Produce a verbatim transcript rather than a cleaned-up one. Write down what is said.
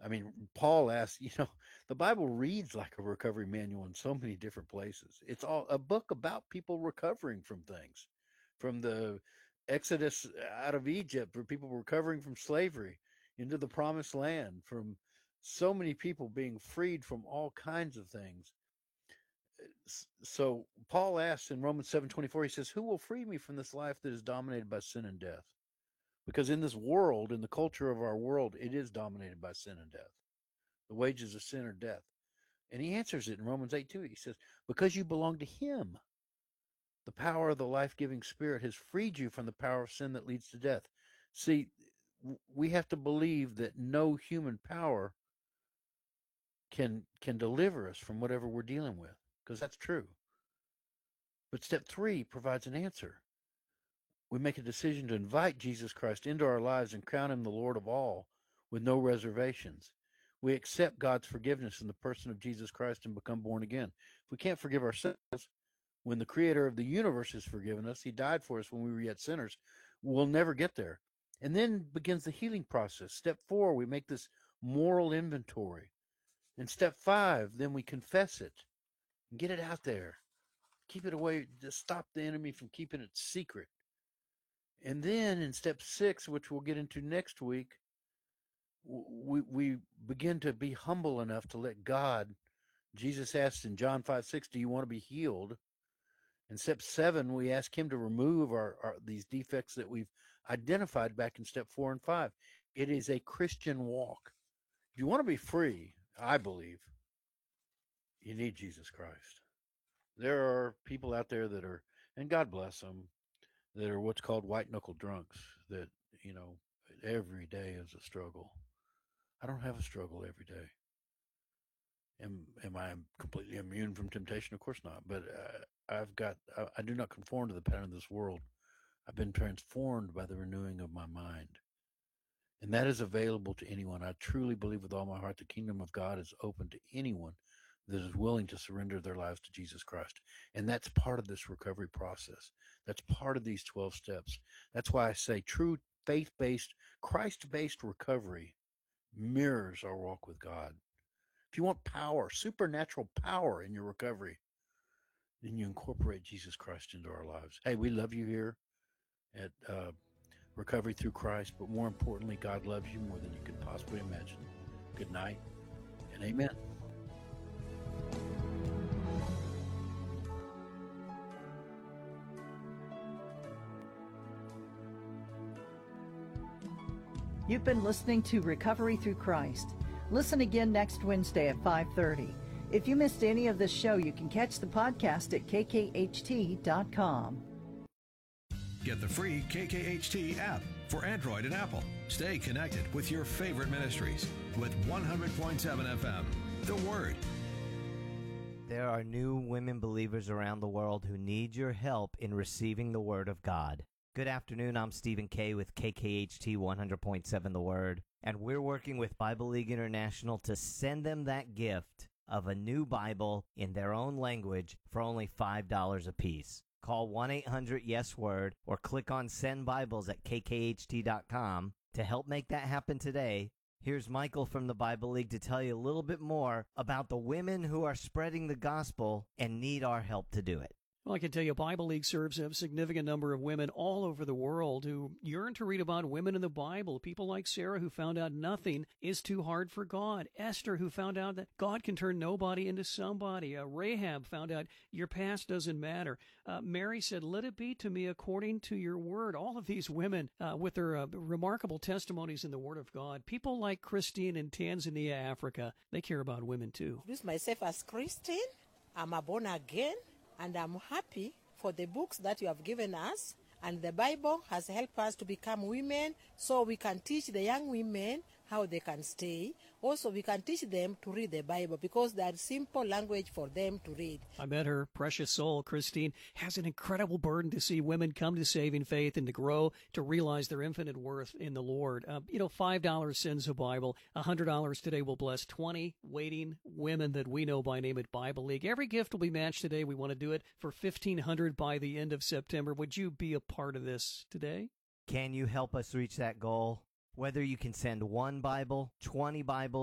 I mean, Paul asks, you know, the Bible reads like a recovery manual in so many different places. It's all a book about people recovering from things, from the Exodus out of Egypt, for people recovering from slavery into the promised land, from so many people being freed from all kinds of things. So Paul asks in Romans seven twenty-four, he says, who will free me from this life that is dominated by sin and death? Because in this world, in the culture of our world, it is dominated by sin and death. The wages of sin are death. And he answers it in Romans eight two. He says, because you belong to him, the power of the life-giving spirit has freed you from the power of sin that leads to death. See, we have to believe that no human power can can deliver us from whatever we're dealing with, because that's true. But step three provides an answer. We make a decision to invite Jesus Christ into our lives and crown him the Lord of all with no reservations. We accept God's forgiveness in the person of Jesus Christ and become born again. If we can't forgive ourselves, when the creator of the universe has forgiven us, he died for us when we were yet sinners, we'll never get there. And then begins the healing process. Step four, we make this moral inventory. And step five, then we confess it and get it out there. Keep it away to stop the enemy from keeping it secret. And then in step six, which we'll get into next week, we we begin to be humble enough to let God. Jesus asked in John five six, do you want to be healed? In step seven, we ask him to remove our, our these defects that we've identified back in step four and five. It is a Christian walk. If you want to be free, I believe, you need Jesus Christ. There are people out there that are, and God bless them, that are what's called white knuckle drunks, that, you know, every day is a struggle. I don't have a struggle every day. Am, am I completely immune from temptation? Of course not. But uh, I've got, I, I do not conform to the pattern of this world. I've been transformed by the renewing of my mind. And that is available to anyone. I truly believe with all my heart the kingdom of God is open to anyone that is willing to surrender their lives to Jesus Christ. And that's part of this recovery process. That's part of these twelve steps. That's why I say true faith-based, Christ-based recovery mirrors our walk with God. If you want power, supernatural power in your recovery, then you incorporate Jesus Christ into our lives. Hey, we love you here at uh, Recovery Through Christ, but more importantly, God loves you more than you could possibly imagine. Good night and amen. You've been listening to Recovery Through Christ. Listen again next Wednesday at five thirty. If you missed any of this show, you can catch the podcast at k k h t dot com. Get the free K K H T app for Android and Apple. Stay connected with your favorite ministries with one hundred point seven F M, The Word. There are new women believers around the world who need your help in receiving the Word of God. Good afternoon, I'm Stephen Kay with K K H T one hundred point seven The Word, and we're working with Bible League International to send them that gift of a new Bible in their own language for only five dollars a piece. Call one eight hundred yes word or click on Send Bibles at k k h t dot com to help make that happen today. Here's Michael from the Bible League to tell you a little bit more about the women who are spreading the gospel and need our help to do it. Well, I can tell you, Bible League serves a significant number of women all over the world who yearn to read about women in the Bible. People like Sarah, who found out nothing is too hard for God. Esther, who found out that God can turn nobody into somebody. Uh, Rahab found out your past doesn't matter. Uh, Mary said, let it be to me according to your word. All of these women uh, with their uh, remarkable testimonies in the Word of God. People like Christine in Tanzania, Africa, they care about women too. Introduce myself as Christine. I'm a born again. And I'm happy for the books that you have given us. And the Bible has helped us to become women so we can teach the young women how they can stay. Also, we can teach them to read the Bible because that's simple language for them to read. I met her precious soul. Christine has an incredible burden to see women come to saving faith and to grow, to realize their infinite worth in the Lord. Uh, you know, five dollars sends a Bible. one hundred dollars today will bless twenty waiting women that we know by name at Bible League. Every gift will be matched today. We want to do it for fifteen hundred dollars by the end of September. Would you be a part of this today? Can you help us reach that goal? Whether you can send one Bible, twenty Bibles,